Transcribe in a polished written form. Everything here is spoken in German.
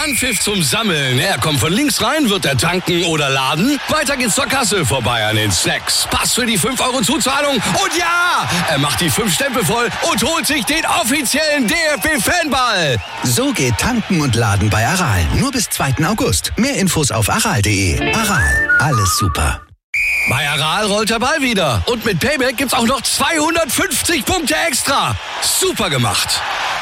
Anpfiff zum Sammeln. Er kommt von links rein, wird er tanken oder laden. Weiter geht's zur Kasse, vorbei an den Snacks. Pass für die 5 € Zuzahlung. Und ja, er macht die 5 Stempel voll und holt sich den offiziellen DFB-Fanball. So geht tanken und laden bei Aral. Nur bis 2. August. Mehr Infos auf aral.de. Aral, alles super. Bei Aral rollt der Ball wieder. Und mit Payback gibt's auch noch 250 Punkte extra. Super gemacht.